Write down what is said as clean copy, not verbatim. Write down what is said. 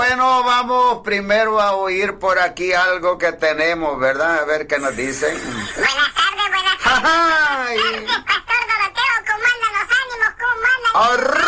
Bueno, vamos primero a oír por aquí algo que tenemos, ¿verdad? A ver qué nos dicen. Buenas tardes, buenas tardes. ¡Ay! Buenas tardes, Pastor Doroteo. ¿Cómo andan los ánimos? ¿Cómo andan?